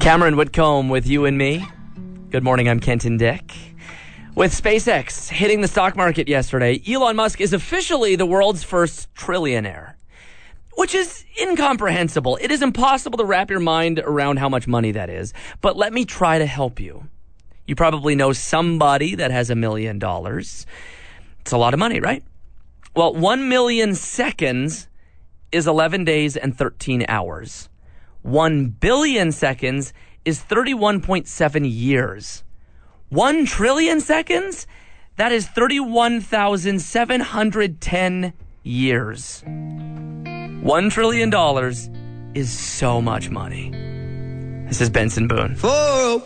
Cameron Whitcomb with you and me. Good morning, I'm Kenton Dick. With SpaceX hitting the stock market yesterday, Elon Musk is officially the world's first trillionaire, which is incomprehensible. It is impossible to wrap your mind around how much money that is, but let me try to help you. You probably know somebody that has $1 million. It's a lot of money, right? Well, 1 million seconds is 11 days and 13 hours. 1 billion seconds is 31.7 years. 1 trillion seconds? That is 31,710 years. $1 trillion is so much money. This is Benson Boone.